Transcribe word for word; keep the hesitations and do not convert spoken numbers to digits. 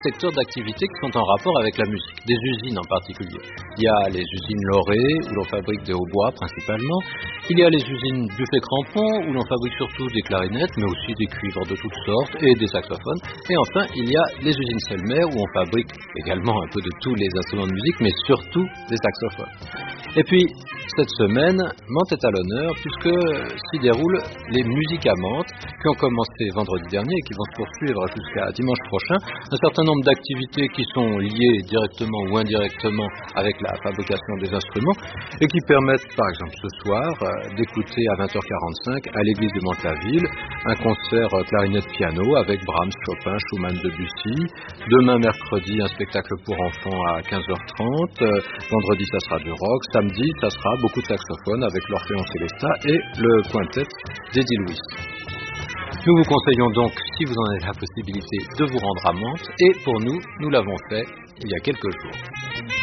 secteurs d'activité qui sont en rapport avec la musique, des usines en particulier. Il y a les usines Loré, où l'on fabrique des hautbois principalement. Il y a les usines Buffet-Crampon, où l'on fabrique surtout des clarinettes, mais aussi des cuivres de toutes sortes et des saxophones. Et enfin, il y a les usines Selmer, où on fabrique également un peu de tous les instruments de musique, mais surtout des saxophones. Et puis, cette semaine, Mantes est à l'honneur, puisque s'y déroulent les Musiques à Mantes, qui ont commencé vendredi dernier et qui vont se poursuivre jusqu'à dimanche prochain. Un certain nombre d'activités qui sont liées directement ou indirectement avec la fabrication des instruments et qui permettent, par exemple ce soir, euh, d'écouter à vingt heures quarante-cinq à l'église de Mantes-la-Ville un concert euh, clarinette-piano avec Brahms, Chopin, Schumann, Debussy. Demain, mercredi, un spectacle pour enfants à quinze heures trente. Euh, vendredi, ça sera du rock. Samedi, ça sera beaucoup de saxophones avec l'Orphéon Célesta et le quintet d'Eddie Louis. Nous vous conseillons donc, si vous en avez la possibilité, de vous rendre à Mantes. Et pour nous, nous l'avons fait il y a quelques jours.